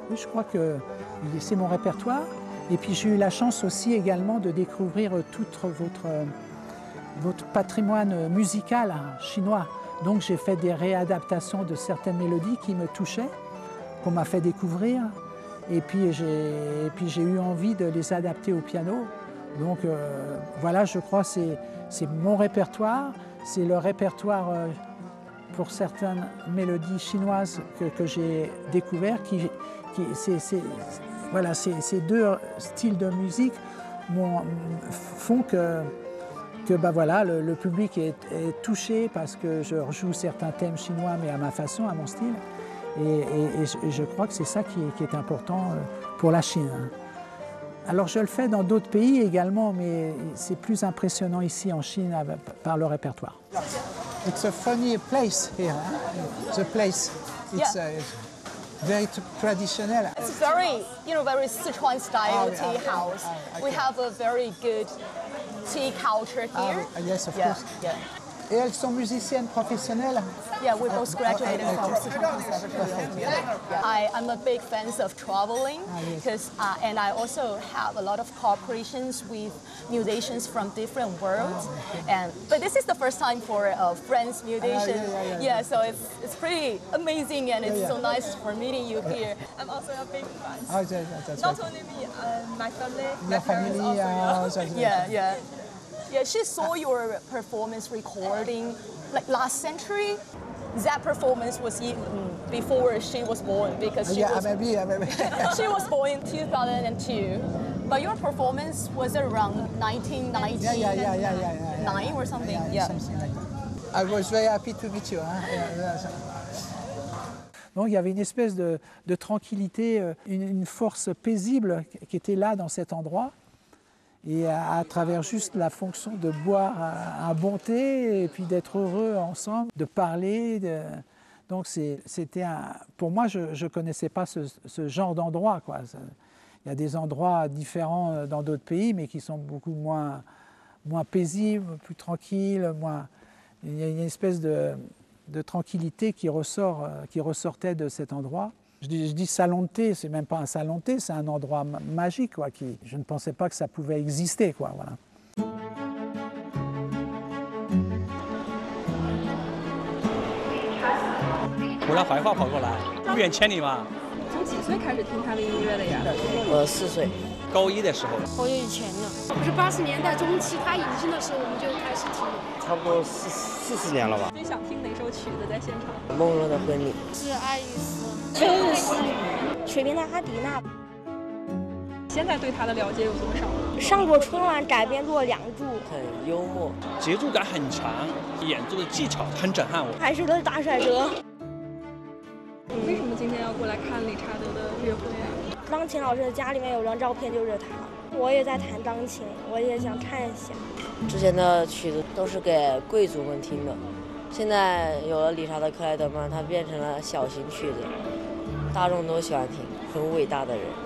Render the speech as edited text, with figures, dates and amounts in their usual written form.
Oui, je crois que c'est mon répertoire. Et puis j'ai eu la chance aussi également de découvrir tout votre patrimoine musical chinois. Donc j'ai fait des réadaptations de certaines mélodies qui me touchaient, qu'on m'a fait découvrir. Et puis j'ai eu envie de les adapter au piano. Donc voilà, je crois que c'est mon répertoire, c'est le répertoire pour certaines mélodies chinoises que j'ai découvert. Voilà, ces deux styles de musique font que ben voilà, le public est touché parce que je rejoue certains thèmes chinois, mais à ma façon, à mon style. Et je crois que c'est ça qui est important pour la Chine. Alors je le fais dans d'autres pays également, mais c'est plus impressionnant ici en Chine par le répertoire. It's a funny place here, huh? The place. It's very traditional. It's very, very Sichuan style tea house. Okay. We have a very good tea culture here. Yes, of course. Yeah. Et elles sont musiciennes professionnelles? Yeah, we both graduated from Sichuan Conservatory. I'm a big fan of traveling, because and I also have a lot of cooperations with musicians from different worlds. But this is the first time for a French musician. Yeah, so it's pretty amazing, and it's so nice for meeting you here. I'm also a big fan. Not only me, my family, my parents also. Yeah. Yeah, she saw your performance recording like last century. That performance was even before she was born, because she she was born in 2002. But your performance was around 1999 or something. Yeah. Something like that. I was very happy to meet you. Donc il y avait une espèce de tranquillité, une force paisible qui était là dans cet endroit. Et à travers juste la fonction de boire un bon thé et puis d'être heureux ensemble, de parler. Donc c'était pour moi, je ne connaissais pas ce genre d'endroit, quoi. Il y a des endroits différents dans d'autres pays, mais qui sont beaucoup moins paisibles, plus tranquilles. Il y a une espèce de tranquillité qui ressortait de cet endroit. Je dis salon de thé, c'est même pas un salon de thé, c'est un endroit magique, quoi, je ne pensais pas que ça pouvait exister, quoi, voilà. 我让怀化跑过来，不远千里嘛。 从几岁开始听他的音乐的呀？ 我4岁， 高一的时候。 好久以前了， 不是80年代中期他引进的时候我们就开始听。 差不多40年了吧。 最想听哪首曲子在现场？ 梦若的婚礼。 是爱丽丝。 真是水平的哈迪娜。 现在对他的了解有多少？ 上过春晚改编过《梁祝》， 很幽默， 节奏感很强，演奏的技巧很震撼我。 还是个大帅哥。 为什么今天要过来看理查德的乐会啊？ 钢琴老师的家里面有张照片，就是他。我也在弹钢琴，我也想看一下。 之前的曲子都是给贵族们听的，现在有了理查德克莱德曼，他变成了小型曲子，大众都喜欢听，很伟大的人。